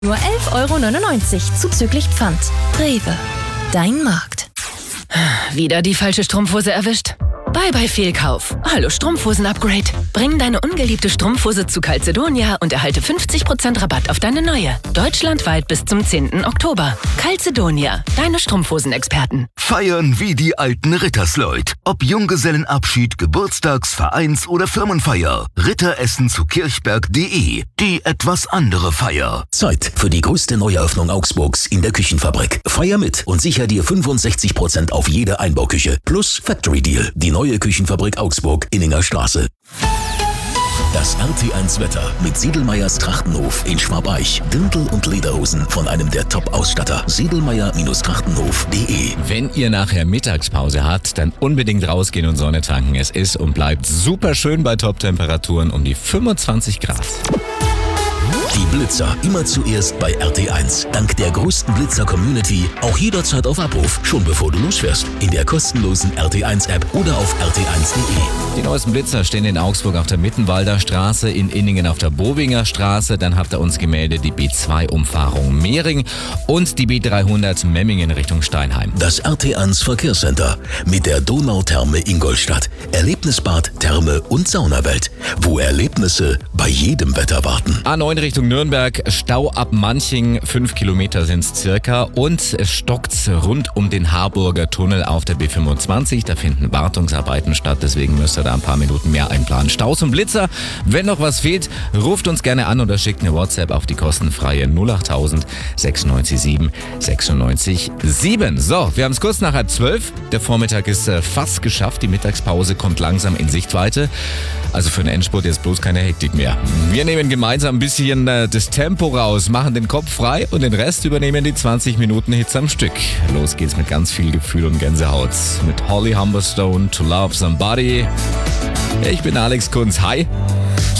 Nur 11,99 € zuzüglich Pfand. Rewe, dein Markt. Wieder die falsche Strumpfhose erwischt? Bye bye Fehlkauf. Hallo Strumpfhosen-Upgrade. Bring deine ungeliebte Strumpfhose zu Calzedonia und erhalte 50% Rabatt auf deine neue. Deutschlandweit bis zum 10. Oktober. Calzedonia, deine Strumpfhosen-Experten. Feiern wie die alten Rittersleut. Ob Junggesellenabschied, Geburtstags-, Vereins- oder Firmenfeier. Ritteressen zu kirchberg.de. Die etwas andere Feier. Zeit für die größte Neueröffnung Augsburgs in der Küchenfabrik. Feier mit und sicher dir 65% auf jede Einbauküche. Plus Factory Deal. Die neue Küchenfabrik Augsburg, Inninger Straße. Das RT1 Wetter mit Siedelmeyers Trachtenhof in Schwabeich. Dirndl und Lederhosen von einem der Top-Ausstatter. Siedelmeyer-Trachtenhof.de. Wenn ihr nachher Mittagspause habt, dann unbedingt rausgehen und Sonne tanken. Es ist und bleibt super schön bei Top-Temperaturen um die 25 Grad. Die Blitzer immer zuerst bei RT1. Dank der größten Blitzer-Community auch jederzeit auf Abruf, schon bevor du losfährst. In der kostenlosen RT1-App oder auf rt1.de. Die neuesten Blitzer stehen in Augsburg auf der Mittenwalder Straße, in Inningen auf der Bowinger Straße. Dann habt ihr uns gemeldet die B2-Umfahrung Mehring und die B300 Memmingen Richtung Steinheim. Das RT1 Verkehrscenter mit der Donautherme Ingolstadt. Erlebnisbad, Therme und Saunawelt. Wo Erlebnisse bei jedem Wetter warten. A9 Richtung Nürnberg, Stau ab Manching, 5 Kilometer sind's circa und es stockt rund um den Harburger Tunnel auf der B25. Da finden Wartungsarbeiten statt, deswegen müsst ihr da ein paar Minuten mehr einplanen. Staus und Blitzer, wenn noch was fehlt, ruft uns gerne an oder schickt eine WhatsApp auf die kostenfreie 08000 697 96 7. So, wir haben es kurz nach 11:30. Der Vormittag ist fast geschafft, die Mittagspause kommt langsam in Sichtweite. Also für den Endspurt jetzt bloß keine Hektik mehr. Wir nehmen gemeinsam ein bisschen das Tempo raus, machen den Kopf frei und den Rest übernehmen die 20 Minuten Hits am Stück. Los geht's mit ganz viel Gefühl und Gänsehaut. Mit Holly Humberstone, To Love Somebody. Ich bin Alex Kunz. Hi.